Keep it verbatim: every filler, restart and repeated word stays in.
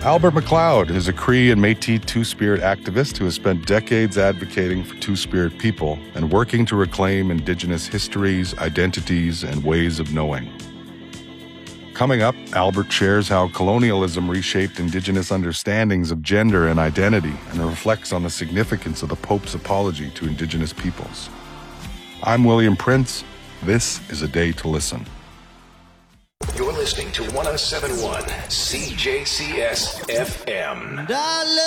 Albert McLeod is a Cree and Métis Two-Spirit activist who has spent decades advocating for Two-Spirit people and working to reclaim Indigenous histories, identities, and ways of knowing. Coming up, Albert shares how colonialism reshaped Indigenous understandings of gender and identity and reflects on the significance of the Pope's apology to Indigenous peoples. I'm William Prince. This is A Day to Listen. You're listening to one oh seven point one C J C S F M.